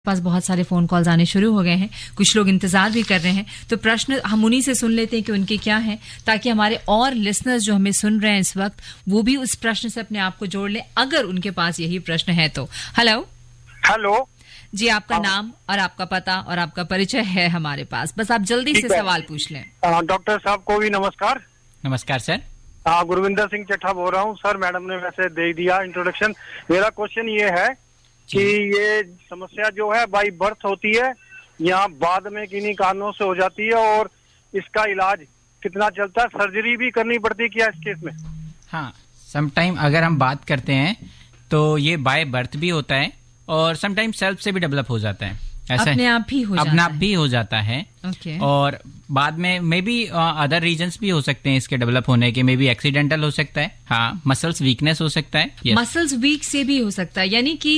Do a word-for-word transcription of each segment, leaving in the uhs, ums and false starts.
पास बहुत सारे phone calls आने शुरू हो गए हैं, कुछ लोग इंतजार भी कर रहे हैं, तो प्रश्न हम उन्हीं से सुन लेते हैं कि उनके क्या हैं, ताकि हमारे और लिसनर्स जो हमें सुन रहे हैं इस वक्त वो भी उस प्रश्न से अपने आप को जोड़ लें अगर उनके पास यही प्रश्न है तो। हेलो हेलो जी, आपका आ, नाम और आपका पता और आपका परिचय है हमारे पास, बस आप जल्दी से सवाल पूछ लें। डॉक्टर साहब को भी नमस्कार। नमस्कार सर। हाँ, गुरविंदर सिंह चट्ठा बोल रहा हूँ सर। मैडम ने वैसे दे दिया इंट्रोडक्शन। मेरा क्वेश्चन ये है कि ये समस्या जो है बाई बर्थ होती है या बाद में किन्हीं कारणों से हो जाती है, और इसका इलाज कितना चलता है? सर्जरी भी करनी पड़ती है क्या इस केस में? हाँ, समटाइम अगर हम बात करते हैं तो ये बाय बर्थ भी होता है और समटाइम सेल्फ से भी डेवलप हो जाता है। ऐसा अपने आप भी हो जाता है। अपने आप भी हो जाता है। okay. और बाद में मे बी अदर रीजंस भी हो सकते हैं इसके डेवलप होने के। मे बी एक्सीडेंटल हो सकता है, हाँ, मसल्स वीकनेस हो सकता है। yes. मसल्स वीक से भी हो सकता है, यानी कि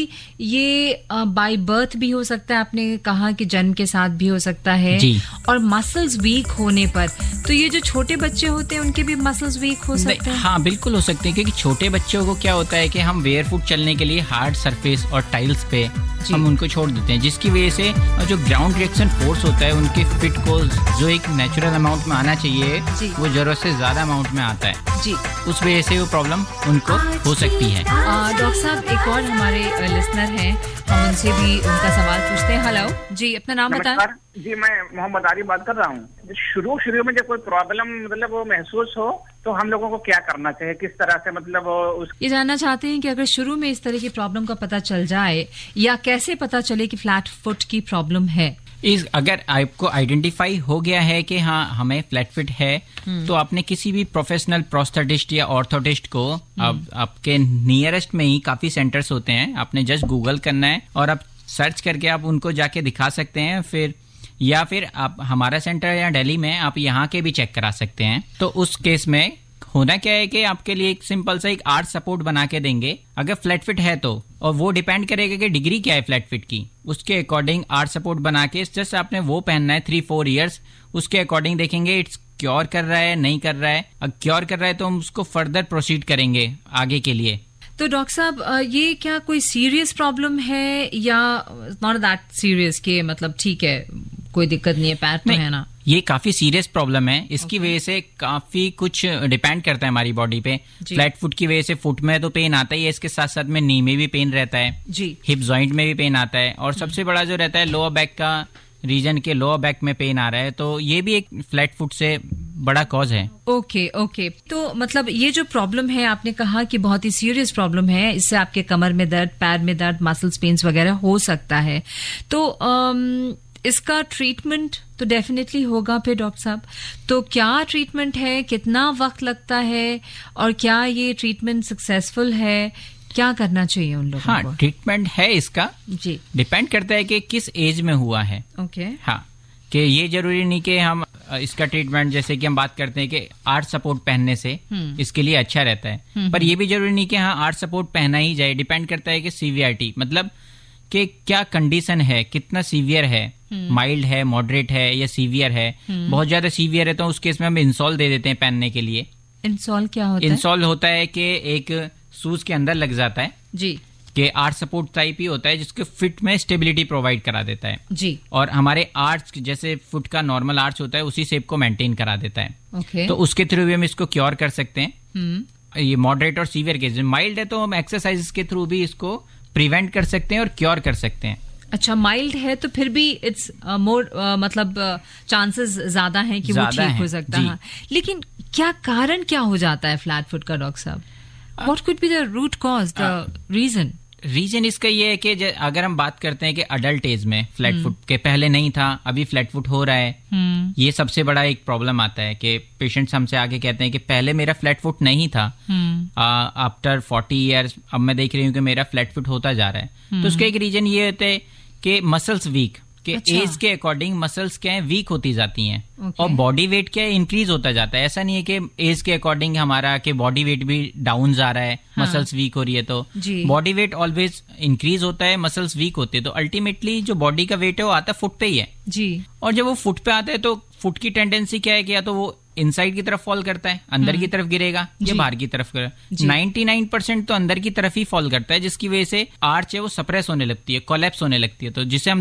ये बाय बर्थ भी हो सकता है, आपने कहा कि जन्म के साथ भी हो सकता है जी। और मसल्स वीक होने पर तो ये जो छोटे बच्चे होते हैं उनके भी मसल्स वीक हो सकते हैं। हाँ, बिल्कुल हो सकते हैं, क्योंकि छोटे बच्चों को क्या होता है कि हम बेयर फुट चलने के लिए हार्ड सरफेस और टाइल्स पे हम उनको छोड़ देते हैं, जिसकी वजह से जो ग्राउंड रिएक्शन फोर्स होता है उनके फिट को जो एक नेचुरल अमाउंट में आना चाहिए वो जरूरत से ज्यादा अमाउंट में आता है जी। उस वजह से वो प्रॉब्लम उनको हो सकती है। डॉक्टर साहब, एक और हमारे लिसनर हैं, हम उनसे भी उनका सवाल पूछते हैं। हेलो जी, अपना नाम बताएं। जी, मैं मोहम्मद आरिफ बात कर रहा हूँ। शुरू शुरू में जब कोई प्रॉब्लम मतलब वो महसूस हो तो हम लोगों को क्या करना चाहिए, किस तरह से मतलब उस ये जानना चाहते हैं कि अगर शुरू में इस तरह की प्रॉब्लम का पता चल जाए या कैसे पता चले कि फ्लैट फुट की प्रॉब्लम है। इस अगर आपको आइडेंटिफाई हो गया है कि हाँ हमें फ्लैट फिट है तो आपने किसी भी प्रोफेशनल प्रोस्थेटिस्ट या ऑर्थोटिस्ट को आप, आपके नियरेस्ट में ही काफी सेंटर्स होते हैं, आपने जस्ट गूगल करना है और आप सर्च करके आप उनको जाके दिखा सकते हैं। फिर या फिर आप हमारा सेंटर या दिल्ली में आप यहाँ के भी चेक करा सकते हैं। तो उस केस में होना क्या है कि आपके लिए एक सिंपल सा एक आर्ट सपोर्ट बना के देंगे अगर फ्लैट फिट है तो, और वो डिपेंड करेगा कि डिग्री क्या है फ्लैट फिट की, उसके अकॉर्डिंग आर्ट सपोर्ट बना के जस्ट आपने वो पहनना है थ्री फोर इयर्स। उसके अकॉर्डिंग देखेंगे इट्स क्योर कर रहा है नहीं कर रहा है। अगर क्योर कर रहा है तो हम उसको फर्दर प्रोसीड करेंगे आगे के लिए। तो डॉक्टर साहब, ये क्या कोई सीरियस प्रॉब्लम है या नॉट दैट सीरियस के मतलब ठीक है कोई दिक्कत नहीं है, पैर तो है ना? ये काफी सीरियस प्रॉब्लम है। इसकी okay. वजह से काफी कुछ डिपेंड करता है हमारी बॉडी पे। फ्लैट फुट की वजह से फुट में तो पेन आता ही है, इसके साथ साथ में नी में भी पेन रहता है जी, हिप जॉइंट में भी पेन आता है, और सबसे बड़ा जो रहता है लोअर बैक का रीजन के लोअर बैक में पेन आ रहा है, तो ये भी एक फ्लैट फुट से बड़ा कॉज है। Okay okay, okay okay. तो मतलब ये जो प्रॉब्लम है आपने कहा कि बहुत ही सीरियस प्रॉब्लम है, इससे आपके कमर में दर्द, पैर में दर्द, मसल्स पेन्स वगैरह हो सकता है, तो um, इसका ट्रीटमेंट तो डेफिनेटली होगा फिर डॉक्टर साहब। तो क्या ट्रीटमेंट है, कितना वक्त लगता है और क्या ये ट्रीटमेंट सक्सेसफुल है, क्या करना चाहिए उन लोगों हाँ, को? ट्रीटमेंट है इसका जी, डिपेंड करता है कि किस एज में हुआ है। Okay okay. हाँ, कि ये जरूरी नहीं कि हम इसका ट्रीटमेंट जैसे कि हम बात करते हैं कि आर्ट सपोर्ट पहनने से इसके लिए अच्छा रहता है, पर ये भी जरूरी नहीं कि हाँ आर्ट सपोर्ट पहना ही जाए। डिपेंड करता है कि सीवियरिटी मतलब कि क्या कंडीशन है, कितना सीवियर है, माइल्ड है, मॉडरेट है या सीवियर है। बहुत ज्यादा सीवियर है तो उस केस में हम इंसॉल दे देते हैं पहनने के लिए। इंसॉल क्या होता है? इंसॉल होता है कि एक शूज के अंदर लग जाता है जी, कि आर्ट सपोर्ट टाइप ही होता है जिसके फिट में स्टेबिलिटी प्रोवाइड करा देता है जी, और हमारे आर्च जैसे फुट का नॉर्मल आर्च होता है उसी शेप को मेंटेन करा देता है। okay. तो उसके थ्रू भी हम इसको क्योर कर सकते हैं। ये मॉडरेट और सीवियर केस, माइल्ड है तो हम एक्सरसाइज के थ्रू भी इसको प्रिवेंट कर सकते हैं और क्योर कर सकते हैं। अच्छा, माइल्ड है तो फिर भी इट्स मोर मतलब चांसेस uh, ज्यादा हैं कि वो ठीक हो सकता है। लेकिन क्या कारण क्या हो जाता है फ्लैट फुट का डॉक्टर साहब? What could be the root cause, the reason? Reason इसका ये है कि अगर हम बात करते हैं कि अडल्ट एज में फ्लैट फुट के पहले नहीं था, अभी फ्लैट फुट हो रहा है, ये सबसे बड़ा एक प्रॉब्लम आता है कि पेशेंट्स हमसे आके कहते हैं कि पहले मेरा फ्लैट फुट नहीं था, आफ्टर फोर्टी इयर्स अब मैं देख रही हूँ कि मेरा फ्लैट फुट होता जा रहा है। तो उसका एक रीजन ये होता है कि मसल्स वीक के अच्छा। एज के अकॉर्डिंग मसल्स क्या है वीक होती जाती हैं okay. और बॉडी वेट क्या है इंक्रीज होता जाता है। ऐसा नहीं है कि एज के अकॉर्डिंग हमारा कि बॉडी वेट भी डाउन जा रहा है, हाँ. मसल्स वीक हो रही है, तो बॉडी वेट ऑलवेज इंक्रीज होता है, मसल्स वीक होते हैं, तो अल्टीमेटली जो बॉडी का वेट है वो आता फुट पे ही है जी। और जब वो फुट पे आता है तो फुट की टेंडेंसी क्या है कि या तो वो इनसाइड की तरफ फॉल करता है, अंदर की तरफ गिरेगा या बाहर की तरफ गिरेगा। नाइन्टी नाइन परसेंट तो अंदर की तरफ ही फॉल करता है, जिसकी वजह से आर्च है वो सप्रेस होने लगती है, कोलैप्स होने लगती है, तो जिसे हम